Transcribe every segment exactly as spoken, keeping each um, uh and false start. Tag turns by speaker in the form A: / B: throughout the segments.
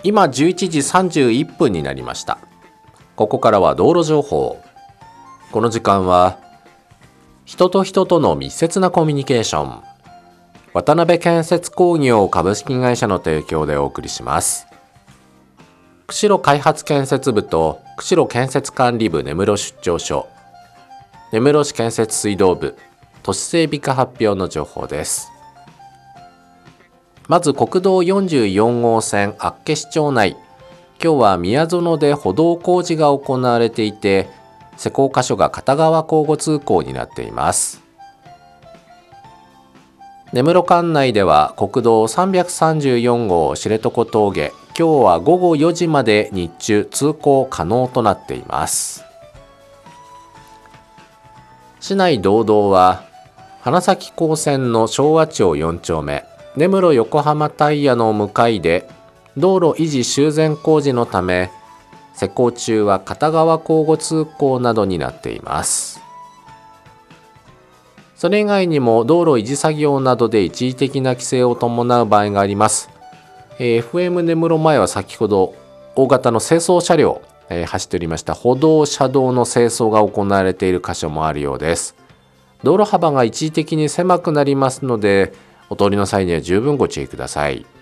A: 今じゅういちじさんじゅういっぷんになりました。ここからは道路情報。この時間は人と人との密接なコミュニケーション、渡辺建設工業株式会社の提供でお送りします。釧路開発建設部と釧路建設管理部根室出張所、根室市建設水道部都市整備課発表の情報です。まず国道よんじゅうよん号線厚岸町内、今日は宮園で歩道工事が行われていて、施工箇所が片側交互通行になっています。根室管内では国道さんびゃくさんじゅうよん号知床峠、今日はごごよじまで日中通行可能となっています。市内道道は花咲高線の昭和町よん丁目、根室横浜タイヤの向かいで道路維持修繕工事のため、施工中は片側交互通行などになっています。それ以外にも道路維持作業などで一時的な規制を伴う場合があります。エフエム 根室前は先ほど大型の清掃車両、えー、走っておりました歩道車道の清掃が行われている箇所もあるようです。道路幅が一時的に狭くなりますので、お通りの際には十分ご注意ください。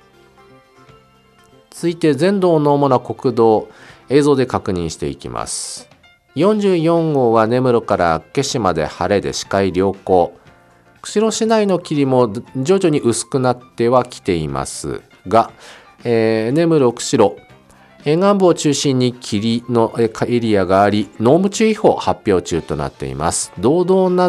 A: 続いて全道の主な国道、映像で確認していきます。よんじゅうよん号は根室から厚岸まで晴れで視界良好。釧路市内の霧も徐々に薄くなってはきていますが、えー、根室釧路沿岸部を中心に霧のエリアがあり、濃霧注意報発表中となっています。道道な